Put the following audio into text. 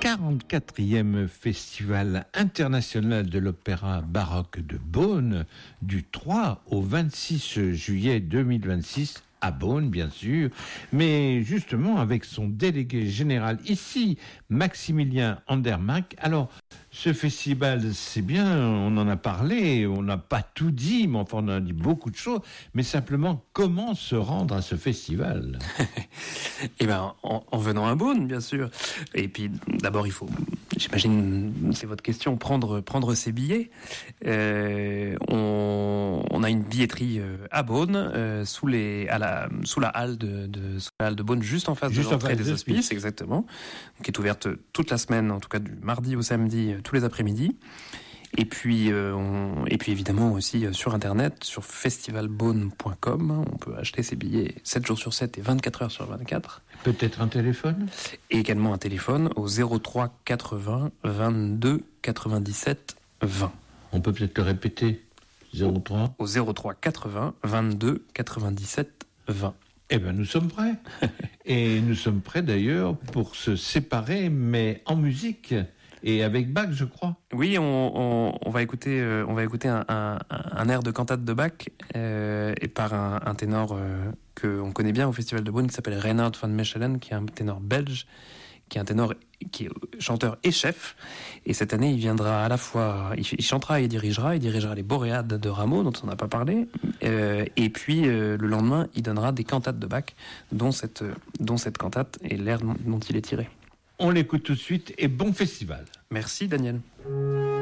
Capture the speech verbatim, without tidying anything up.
quarante-quatrième Festival international de l'opéra baroque de Beaune du trois au vingt-six juillet deux mille vingt-six à Beaune, bien sûr, mais justement avec son délégué général ici, Maximilien Andermatt. Alors, ce festival, c'est bien, on en a parlé, on n'a pas tout dit, mais enfin on a dit beaucoup de choses, mais simplement, comment se rendre à ce festival? Eh ben, en, en venant à Beaune, bien sûr. Et puis, d'abord, il faut, j'imagine, c'est votre question, prendre, prendre ses billets. Euh, on, on a une billetterie à Beaune, euh, sous les, à la, sous la halle de, de, sous la halle de Beaune, juste en face juste de l'entrée des hospices, hospices, exactement, qui est ouverte toute la semaine, en tout cas du mardi au samedi, tous les après-midi. Et puis, euh, on, et puis évidemment aussi euh, sur internet, sur festival beaune point com, on peut acheter ses billets sept jours sur sept et vingt-quatre heures sur vingt-quatre. Peut-être un téléphone? Et également un téléphone au zéro trois quatre-vingts vingt-deux quatre-vingt-dix-sept vingt. On peut peut-être le répéter. zéro trois Au zéro trois quatre-vingts vingt-deux quatre-vingt-dix-sept vingt. Eh bien, nous sommes prêts. Et nous sommes prêts d'ailleurs pour se séparer, mais en musique. Et avec Bach, je crois. Oui, on, on, on va écouter, euh, on va écouter un, un, un air de cantate de Bach euh, et par un, un ténor euh, que on connaît bien au Festival de Beaune, qui s'appelle Reinhard van Mechelen, qui est un ténor belge, qui est un ténor qui est chanteur et chef. Et cette année, il viendra à la fois, il, il chantera et dirigera, il dirigera les Boréades de Rameau, dont on n'a pas parlé. Euh, et puis euh, le lendemain, il donnera des cantates de Bach, dont cette, dont cette cantate et l'air dont il est tiré. On l'écoute tout de suite et bon festival. Merci Daniel.